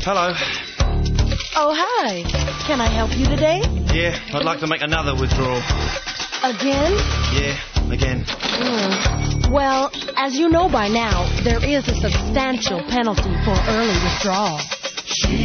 Hello. Oh, hi. Can I help you today? Yeah, I'd like to make another withdrawal. Again? Yeah, again. Well, as you know by now, there is a substantial penalty for early withdrawal.